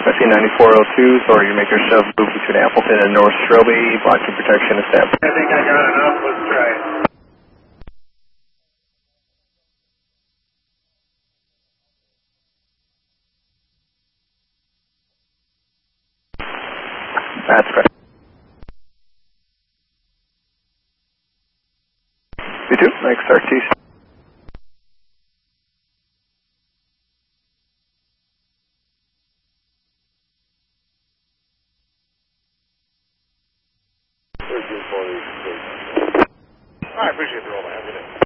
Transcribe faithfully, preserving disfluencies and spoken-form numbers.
S C ninety-four oh two, sorry, you make your shove move between Appleton and North Shirley, blocking protection established. I think I got enough, let's try it. That's correct. B two, next R T. I appreciate the roll. Have a good day.